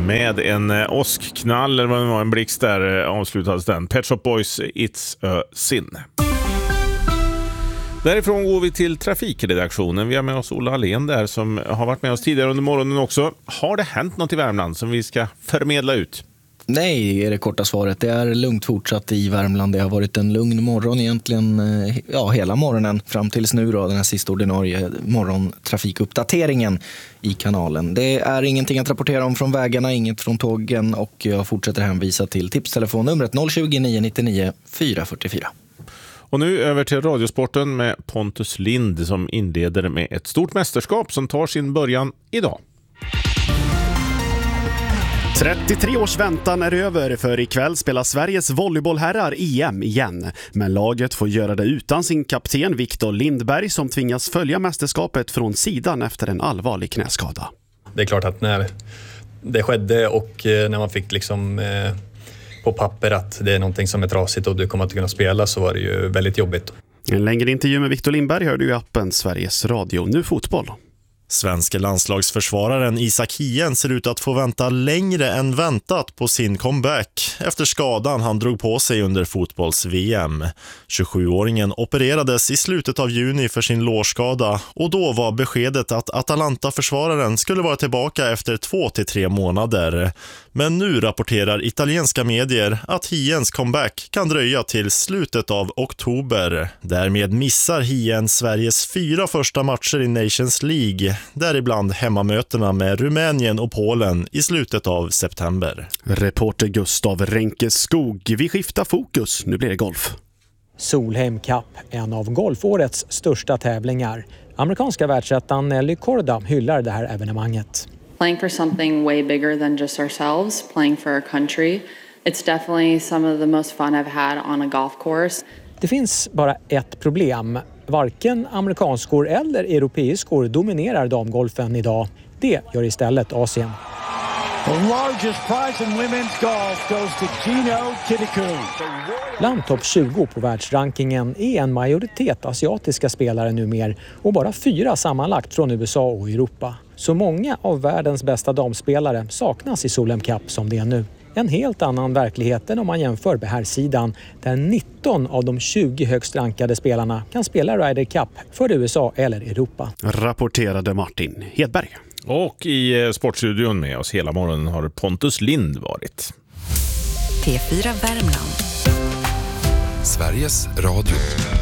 Med en åskknall eller vad det var, en blixt där avslutades den. Pet Shop Boys, It's a Sin. Därifrån går vi till trafikredaktionen. Vi har med oss Ola Allén där som har varit med oss tidigare under morgonen också. Har det hänt något i Värmland som vi ska förmedla ut? Nej, är det korta svaret. Det är lugnt fortsatt i Värmland. Det har varit en lugn morgon egentligen, hela morgonen fram tills nu då, den här sista ordinarie morgontrafikuppdateringen i kanalen. Det är ingenting att rapportera om från vägarna, inget från tågen, och jag fortsätter hänvisa till tipstelefonnumret 020 999 444. Och nu över till radiosporten med Pontus Lind som inleder med ett stort mästerskap som tar sin början idag. 33 års väntan är över, för ikväll spelar Sveriges volleybollherrar EM igen. Men laget får göra det utan sin kapten Viktor Lindberg som tvingas följa mästerskapet från sidan efter en allvarlig knäskada. Det är klart att när det skedde och när man fick liksom på papper att det är någonting som är trasigt och du kommer att kunna spela, så var det ju väldigt jobbigt. En längre intervju med Viktor Lindberg hör du i appen Sveriges Radio. Nu fotboll. Svenska landslagsförsvararen Isak Hien ser ut att få vänta längre än väntat på sin comeback efter skadan han drog på sig under fotbolls-VM. 27-åringen opererades i slutet av juni för sin lårskada och då var beskedet att Atalanta-försvararen skulle vara tillbaka efter 2-3 månader. Men nu rapporterar italienska medier att Hiens comeback kan dröja till slutet av oktober. Därmed missar Hien Sveriges 4 första matcher i Nations League, däribland hemmamötena med Rumänien och Polen i slutet av september. Reporter Gustav Renkeskog. Vi skiftar fokus, nu blir det golf. Solheim Cup, en av golfårets största tävlingar. Amerikanska världsettan Nelly Korda hyllar det här evenemanget. Playing for something way bigger than just ourselves, playing for our country. It's definitely some of the most fun I've had on a golf course. Det finns bara ett problem. Varken amerikanskor eller europeiskor dominerar damgolfen idag. Det gör istället Asien. The largest prize in women's golf goes to Gino Kitakun. Bland topp 20 på världsrankingen är en majoritet asiatiska spelare numera och bara 4 sammanlagt från USA och Europa. Så många av världens bästa damspelare saknas i Solheim Cup som det är nu. En helt annan verklighet än om man jämför med här sidan, där 19 av de 20 högst rankade spelarna kan spela Ryder Cup för USA eller Europa. Rapporterade Martin Hedberg. Och i sportstudion med oss hela morgonen har Pontus Lind varit. P4 Värmland. Sveriges Radio.